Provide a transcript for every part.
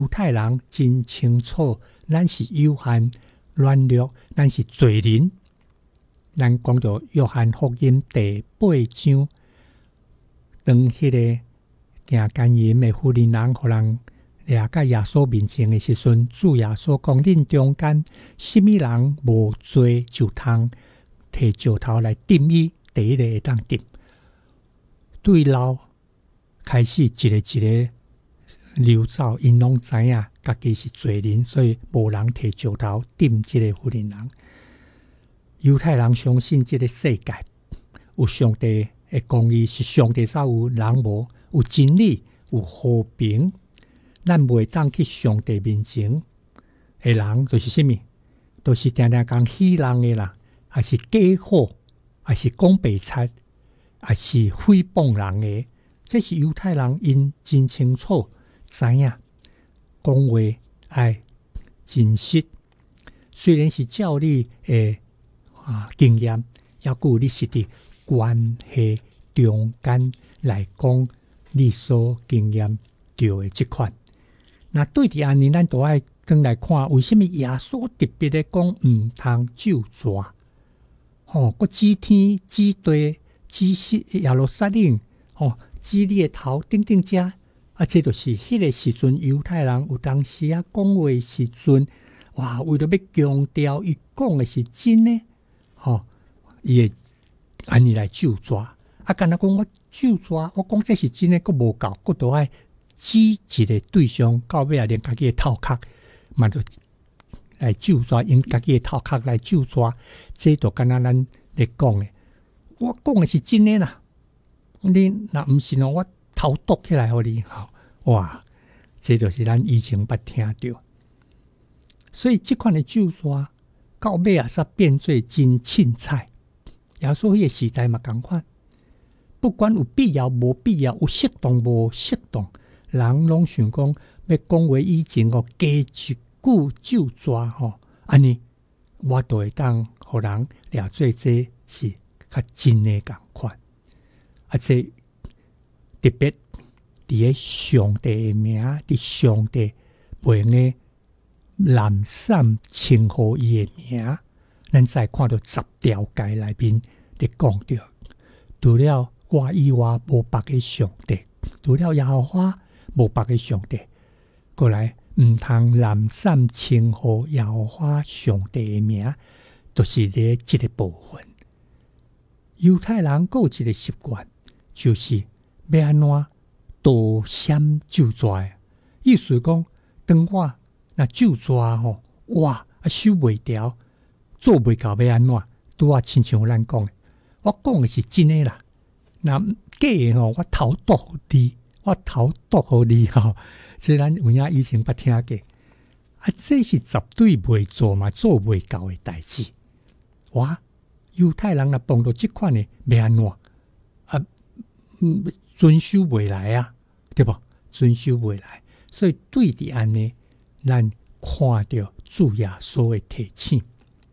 犹太人真清楚，咱是有限软弱，咱是罪人。咱讲到约翰福音第8章，当迄个行奸淫的妇人人，互人掠到耶稣面前的时阵，主耶稣讲：恁中间什么人无罪，就通摕石头来钉伊，第一个会当钉。对老开始一个一个流走，因拢知影家己是罪人，所以无人摕石头钉这个妇人人。犹太人相信这个世界有上帝的公义，是上帝才有，人无，有真理，有和平。咱袂当去上帝面前的人，就是什么？都是定定讲戏人的啦，还是假货，还是讲白贼，还是诽谤人的。这是犹太人因真清楚知影，讲话爱真实。虽然是照你的经验，也有你是伫关系中间来讲，你所经验到的这款。那对伫安尼，咱都爱跟来看，为什么耶稣特别的讲唔通咒詛？个指天、指地、指示耶路撒冷，指你的头顶顶遮啊，这就是迄个时阵犹太人有当时啊讲话时阵，哇，为了要强调伊讲的是真的，伊会安尼来咒詛。啊，敢若讲我咒詛，我讲这是真的，佫无够，佫都爱指一个对象，到尾啊连家己的头壳嘛就来咒詛，用家己的头壳来咒詛，这就敢若咱咧讲的，我讲的是真的啦。你若毋是我头剁起来互你，哇，这就是咱以前捌听到。所以这款的咒詛到尾啊，煞变做真凊彩。耶稣迄个时代嘛同款，不管有必要无必要，有适当无适当，人拢想讲要讲话以前加一句咒詛安尼我都会当互人了做这是较真的同款。啊，这特别伫个上帝的名，伫上帝袂用懒散称呼伊的名，咱再看到10条诫内面伫讲着，除了我以外无别个上帝，除了耶和华无别个上帝，过来毋通懒散称呼耶和华上帝的名，就是咧这个部分。犹太人有一个习惯，就是要安怎躲闪咒詛的，意思讲，当我那咒詛哇守袂条，做袂到要安怎？拄啊，亲像咱讲的，我讲的是真的啦。那假的我头剁互你，我头剁互你这咱有影以前捌听过啊，这是绝对袂做嘛，做袂到的代志。哇，犹太人若碰到这款的，要安怎啊？遵守袂来啊，对不？遵守袂来，所以对伫安尼，咱看到主耶稣的提醒，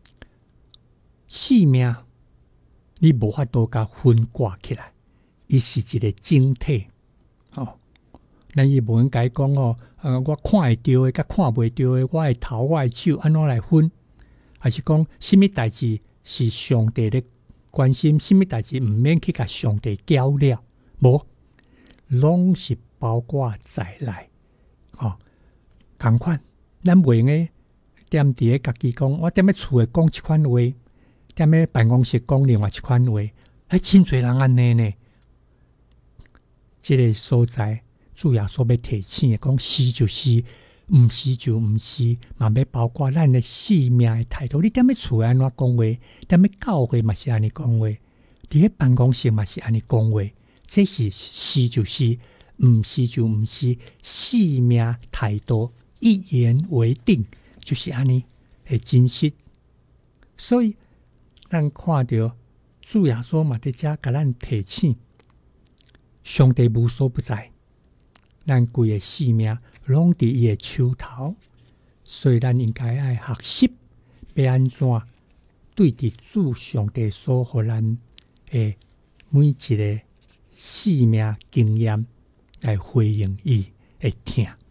性命你无法度甲分割起来，伊是一个整体。咱伊无应该讲我看会到的，甲看袂到的，我的头，我的手，安怎来分？还是讲什么代志是上帝的关心，什么代志毋免去甲上帝交了？无，拢是包括在内。同款，咱袂用个踮伫个家己讲，我踮咧厝诶讲一款话，踮咧办公室讲另外一款话，真侪人安尼呢。这个所在，主要所要提醒的讲，是就是，毋是就毋是，嘛要包括咱的性命的态度。你踮咧厝安怎讲话，踮咧教会嘛是安尼讲话，伫咧办公室嘛是安尼讲话。这是是就是，毋是就毋是，性命态度一言为定，就是安尼会真实。所以咱看到主耶稣嘛伫遮甲咱提醒，上帝无所不在，咱规个性命拢伫伊的手头，所以咱应该爱学习要安怎对伫主上帝所互咱的每一个生命经验来回应伊的听。